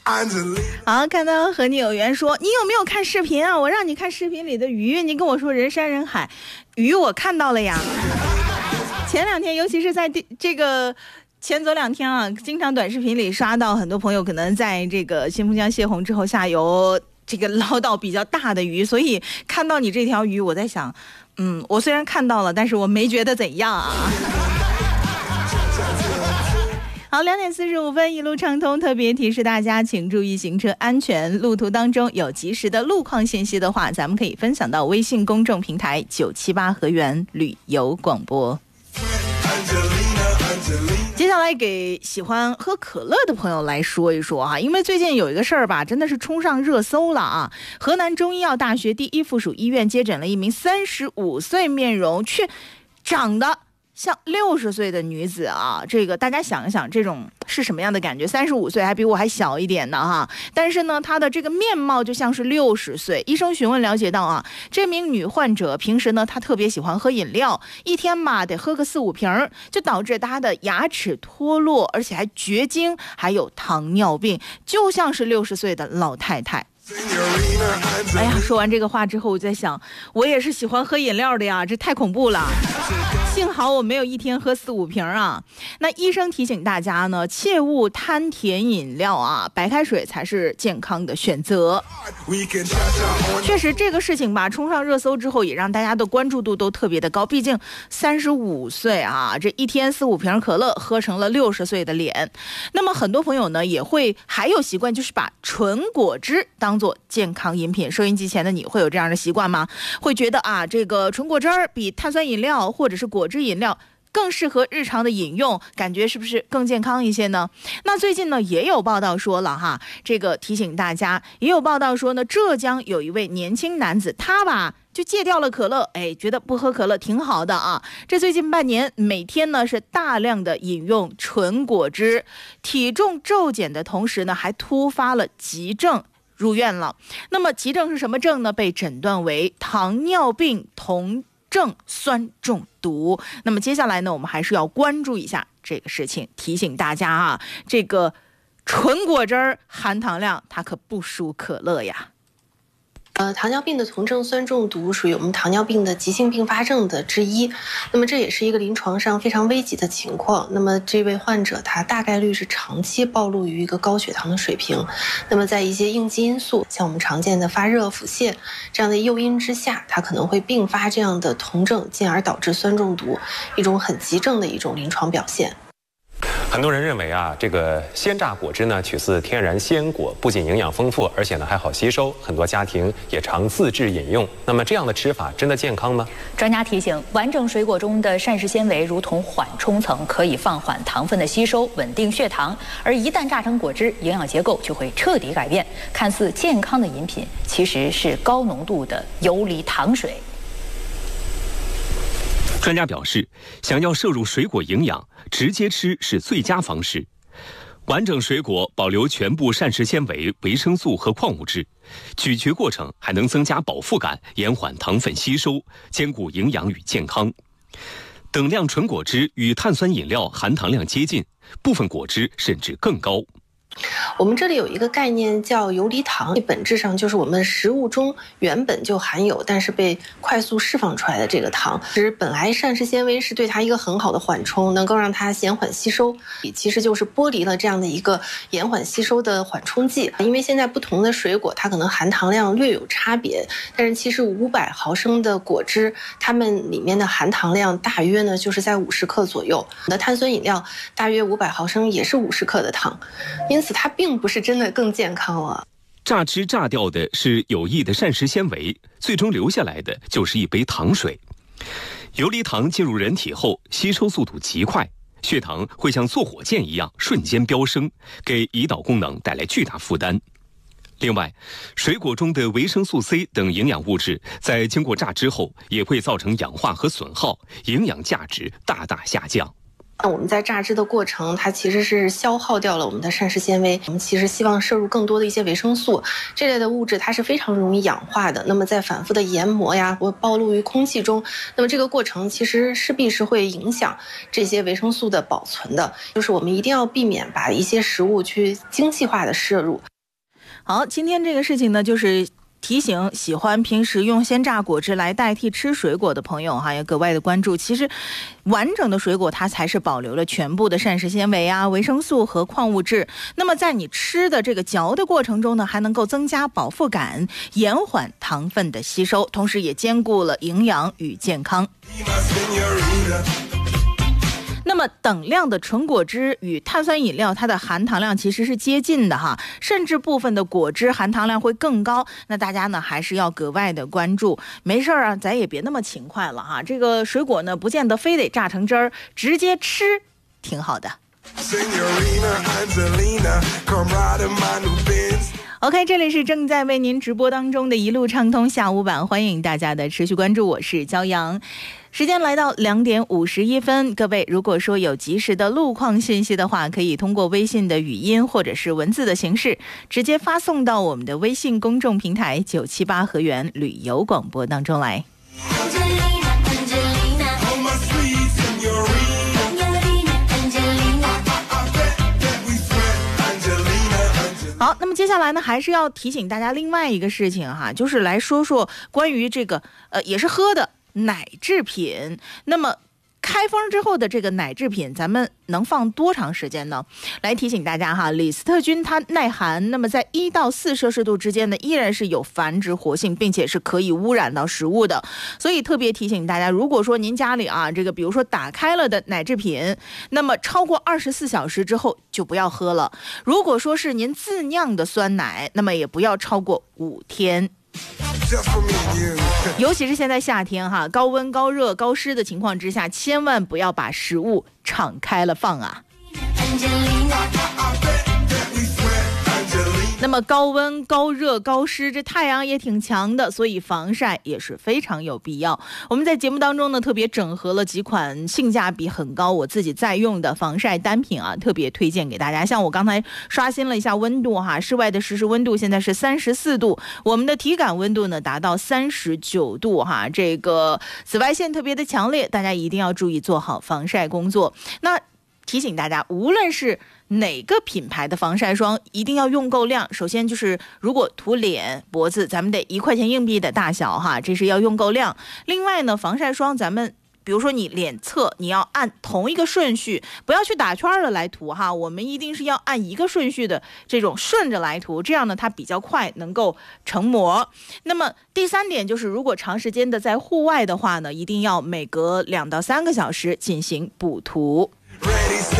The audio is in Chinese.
好，看到和你有缘说，你有没有看视频啊？我让你看视频里的鱼，你跟我说人山人海，鱼我看到了呀。前两天，尤其是在这个前走2天啊，经常短视频里刷到很多朋友可能在这个新丰江泄洪之后下游这个捞到比较大的鱼，所以看到你这条鱼，我在想，我虽然看到了，但是我没觉得怎样啊。好，2点45分，一路畅通。特别提示大家，请注意行车安全。路途当中有及时的路况信息的话，咱们可以分享到微信公众平台978河源旅游广播。接下来给喜欢喝可乐的朋友来说一说啊，因为最近有一个事儿吧，真的是冲上热搜了啊！河南中医药大学第一附属医院接诊了一名35岁面容却长得像60岁的女子啊，这个大家想一想，这种是什么样的感觉？35岁还比我还小一点呢哈，但是呢，她的这个面貌就像是60岁。医生询问了解到啊，这名女患者平时呢，她特别喜欢喝饮料，一天嘛得喝个4、5瓶，就导致她的牙齿脱落，而且还绝经，还有糖尿病，就像是60岁的老太太。哎呀，说完这个话之后，我在想，我也是喜欢喝饮料的呀，这太恐怖了。幸好我没有一天喝4、5瓶啊。那医生提醒大家呢，切勿贪甜饮料啊，白开水才是健康的选择。确实，这个事情吧，冲上热搜之后，也让大家的关注度都特别的高。毕竟35岁啊，这一天4、5瓶可乐，喝成了60岁的脸。那么很多朋友呢，也会还有习惯，就是把纯果汁当做健康饮品。收音机前的你会有这样的习惯吗？会觉得啊，这个纯果汁比碳酸饮料或者是果汁饮料更适合日常的饮用，感觉是不是更健康一些呢？那最近呢也有报道说了哈，这个提醒大家，也有报道说呢，浙江有一位年轻男子，他吧就戒掉了可乐，觉得不喝可乐挺好的啊。这最近半年，每天呢是大量的饮用纯果汁，体重骤减的同时呢，还突发了急症。入院了。那么急症是什么症呢？被诊断为糖尿病酮症酸中毒。那么接下来呢，我们还是要关注一下这个事情，提醒大家啊，这个纯果汁含糖量它可不输可乐呀。 糖尿病的酮症酸中毒属于我们糖尿病的急性并发症的之一，那么这也是一个临床上非常危急的情况。那么这位患者他大概率是长期暴露于一个高血糖的水平，那么在一些应激因素，像我们常见的发热、腹泻这样的诱因之下，他可能会并发这样的酮症，进而导致酸中毒，一种很急症的一种临床表现。 很多人认为啊，这个鲜榨果汁呢取自天然鲜果，不仅营养丰富，而且呢还好吸收，很多家庭也常自制饮用。那么这样的吃法真的健康吗？ 专家提醒，完整水果中的膳食纤维如同缓冲层，可以放缓糖分的吸收，稳定血糖。而一旦榨成果汁，营养结构就会彻底改变。看似健康的饮品，其实是高浓度的游离糖水。 专家表示，想要摄入水果营养，直接吃是最佳方式。完整水果保留全部膳食纤维、维生素和矿物质，咀嚼过程还能增加饱腹感，延缓糖分吸收，兼顾营养与健康。等量纯果汁与碳酸饮料含糖量接近，部分果汁甚至更高。 我们这里有一个概念叫游离糖，本质上就是我们食物中原本就含有但是被快速释放出来的这个糖。其实本来膳食纤维是对它一个很好的缓冲，能够让它延缓吸收，其实就是剥离了这样的一个延缓吸收的缓冲剂。因为现在不同的水果它可能含糖量略有差别，但是其实500毫升的果汁，它们里面的含糖量大约呢就是在50克左右。的碳酸饮料大约500毫升也是50克的糖，因此它并不是真的更健康了。 榨汁榨掉的是有益的膳食纤维，最终留下来的就是一杯糖水。游离糖进入人体后，吸收速度极快，血糖会像坐火箭一样瞬间飙升，给胰岛功能带来巨大负担。另外，水果中的维生素 C 等营养物质在经过榨汁后，也会造成氧化和损耗，营养价值大大下降。 我们在榨汁的过程，它其实是消耗掉了我们的膳食纤维。我们其实希望摄入更多的一些维生素，这类的物质它是非常容易氧化的。那么在反复的研磨呀，或暴露于空气中，那么这个过程其实势必是会影响这些维生素的保存的。就是我们一定要避免把一些食物去精细化的摄入。 好，今天这个事情呢，就是提醒喜欢平时用鲜榨果汁来代替吃水果的朋友哈，要格外的关注。其实完整的水果它才是保留了全部的膳食纤维啊、维生素和矿物质。那么在你吃的这个嚼的过程中呢，还能够增加饱腹感，延缓糖分的吸收，同时也兼顾了营养与健康。那么等量的纯果汁与碳酸饮料它的含糖量其实是接近的哈，甚至部分的果汁含糖量会更高。那大家呢还是要格外的关注。没事啊，咱也别那么勤快了哈。这个水果呢不见得非得榨成汁儿，直接吃挺好的。OK， 这里是正在为您直播当中的一路畅通下午版，欢迎大家的持续关注，我是骄阳。时间来到2点51分，各位如果说有及时的路况信息的话，可以通过微信的语音或者是文字的形式直接发送到我们的微信公众平台978河源旅游广播当中来。好，那么接下来呢，还是要提醒大家另外一个事情哈，就是来说说关于这个也是喝的奶制品。那么开封之后的这个奶制品，咱们能放多长时间呢？来提醒大家哈，李斯特菌它耐寒，那么在1到4摄氏度之间呢，依然是有繁殖活性，并且是可以污染到食物的。所以特别提醒大家，如果说您家里啊，这个比如说打开了的奶制品，那么超过24小时之后就不要喝了。如果说是您自酿的酸奶，那么也不要超过5天。尤其是现在夏天哈，高温、高热、高湿的情况之下，千万不要把食物敞开了放啊。那么高温、高热、高湿，这太阳也挺强的，所以防晒也是非常有必要。我们在节目当中呢，特别整合了几款性价比很高，我自己在用的防晒单品啊，特别推荐给大家。像我刚才刷新了一下温度哈，室外的实时温度现在是34度，我们的体感温度呢达到39度哈。这个紫外线特别的强烈，大家一定要注意做好防晒工作。那提醒大家，无论是哪个品牌的防晒霜，一定要用够量。首先就是如果涂脸、脖子，咱们得1块钱硬币的大小哈，这是要用够量。另外呢，防晒霜咱们比如说你脸侧，你要按同一个顺序，不要去打圈的来涂哈，我们一定是要按一个顺序的这种顺着来涂，这样呢它比较快能够成膜。那么第3点就是，如果长时间的在户外的话呢，一定要每隔2到3个小时进行补涂。